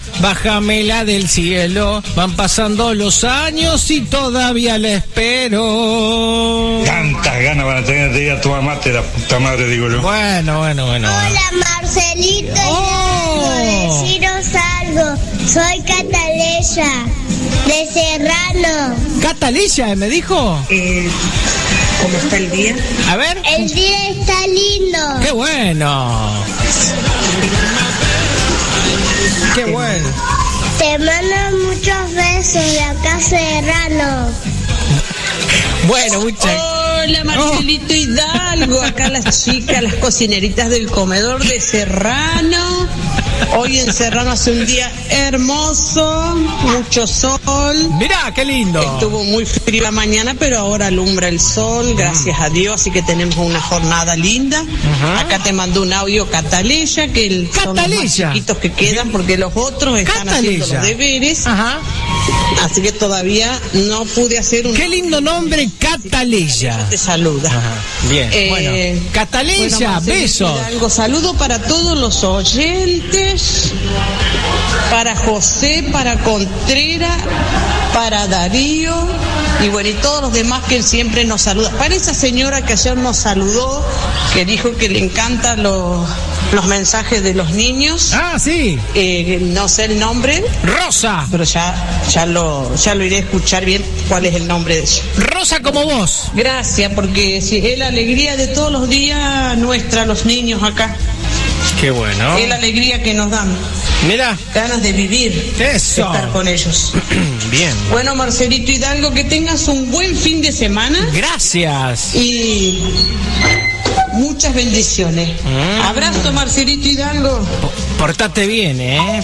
Bájamela del cielo, van pasando los años y todavía la espero. Tantas ganas van a tener de ir a tu mamá, te la puta madre, digo yo. Bueno. Hola, Marcelito, deciros algo. Soy Cataleya, de Serrano. ¿Cataleya me dijo? ¿Cómo está el día? A ver. El día está lindo. ¡Qué bueno! ¡Qué bueno! Te mando muchos besos de acá, Serrano. Bueno, muchas. Hola, Marcelito Hidalgo, acá las chicas, las cocineritas del comedor de Serrano. Hoy en Serrano hace un día hermoso, mucho sol. Mirá, qué lindo. Estuvo muy frío la mañana, pero ahora alumbra el sol, gracias a Dios, así que tenemos una jornada linda. Acá te mandó un audio Cataleya, que son los más chiquitos que quedan, porque los otros están haciendo los deberes. Así que todavía no pude hacer un... Qué lindo nombre, Cataleya. Te saluda. Bien, bueno. Cataleya, besos. Algo saludo para todos los oyentes, para José, para Contreras, para Darío y bueno, y todos los demás que siempre nos saludan. Para esa señora que ayer nos saludó, que dijo que le encantan los mensajes de los niños. Ah, sí. No sé el nombre. Rosa. Pero ya lo iré a escuchar bien cuál es el nombre de ella. Rosa como vos. Gracias, porque es la alegría de todos los días nuestra, los niños acá. Qué bueno. Es la alegría que nos dan. Mira. Ganas de vivir. Eso. Estar con ellos. Bien. Bueno, Marcelito Hidalgo, que tengas un buen fin de semana. Gracias. Y muchas bendiciones. Abrazo, Marcelito Hidalgo. Portate bien, ¿eh?